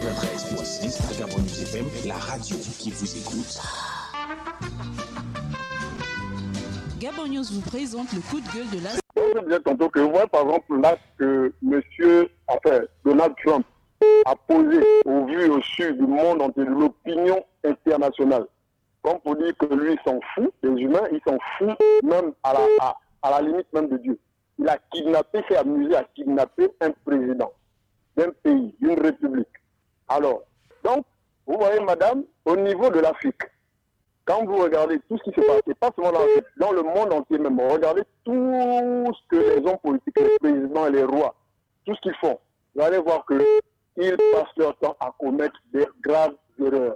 93.6 à Gabon News FM, la radio qui vous écoute. Gabon News vous présente le coup de gueule de la... Je disais tantôt que vous voyez par exemple là que Donald Trump a posé au vu et au su du monde entier, de l'opinion internationale. Comme pour dire que lui, il s'en fout, les humains, ils s'en foutent même à la limite même de Dieu. Il a kidnappé, s'est amusé à kidnapper un président d'un pays, d'une république. Alors, donc, vous voyez madame, au niveau de l'Afrique, quand vous regardez tout ce qui se passe, et pas seulement dans le monde entier même, regardez tout ce que les hommes politiques, les présidents et les rois, tout ce qu'ils font, vous allez voir qu'ils passent leur temps à commettre des graves erreurs.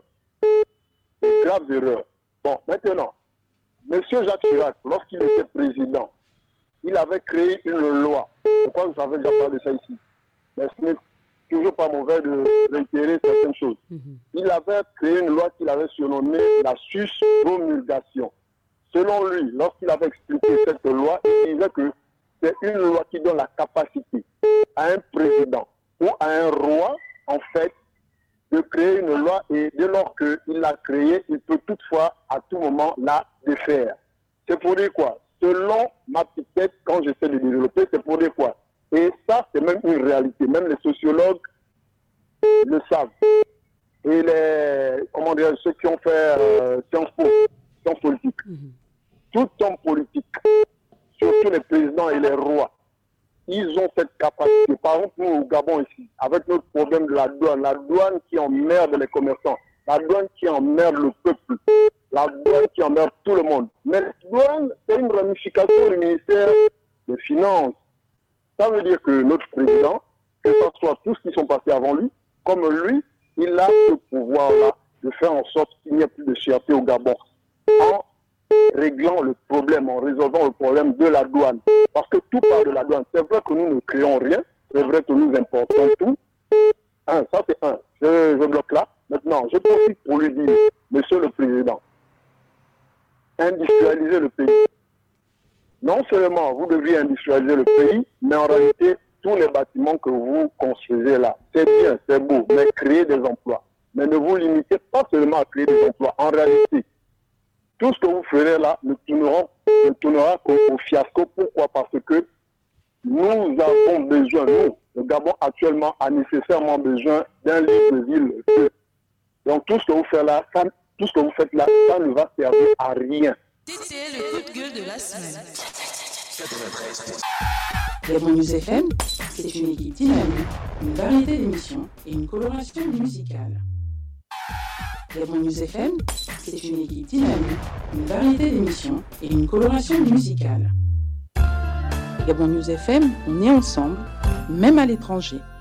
Des graves erreurs. Bon, maintenant, M. Jacques Chirac, lorsqu'il était président, il avait créé une loi. Pourquoi vous avez déjà parlé de ça ici? Mais ce n'est toujours pas mauvais de réitérer certaines choses. Il avait créé une loi qu'il avait surnommée la suspromulgation. Selon lui, lorsqu'il avait expliqué cette loi, il disait que c'est une loi qui donne la capacité à un président ou à un roi, en fait, de créer une loi et dès lors qu'il l'a créée, il peut toutefois à tout moment la défaire. C'est pour dire quoi? Selon ma petite tête, quand j'essaie de développer, c'est pour dire quoi? Et ça, c'est même une réalité. Même les sociologues le savent. Et ceux qui ont fait Sciences Po, sciences politiques. Tout homme politique, surtout les présidents et les rois, ils ont cette capacité. Par exemple, nous, au Gabon ici, avec notre problème de la douane qui emmerde les commerçants, la douane qui emmerde le peuple, la douane qui emmerde tout le monde. Mais la douane, c'est une ramification du ministère des Finances. Ça veut dire que notre président, que ce soit tous qui sont passés avant lui, comme lui, il a ce pouvoir-là de faire en sorte qu'il n'y ait plus de cherté au Gabon. En réglant le problème, en résolvant le problème de la douane. Parce que tout part de la douane. C'est vrai que nous ne créons rien, c'est vrai que nous importons tout. Ça c'est un. Je bloque là. Maintenant, je profite pour lui dire, monsieur le président, industrialiser le pays. Non seulement vous deviez industrialiser le pays, mais en réalité, tous les bâtiments que vous construisez là, c'est bien, c'est beau, mais créez des emplois. Mais ne vous limitez pas seulement à créer des emplois. En réalité, tout ce que vous ferez là ne tournera qu'au fiasco. Pourquoi? Parce que nous avons besoin, le Gabon actuellement a nécessairement besoin d'un livre-ville. Donc tout ce que vous faites là, ça ne va servir à rien. C'était le coup de gueule de la semaine. 93. Gabon News FM, c'est une équipe dynamique, une variété d'émissions et une coloration musicale. Gabon News FM, c'est une équipe dynamique, une variété d'émissions et une coloration musicale. Gabon News FM, on est ensemble, même à l'étranger.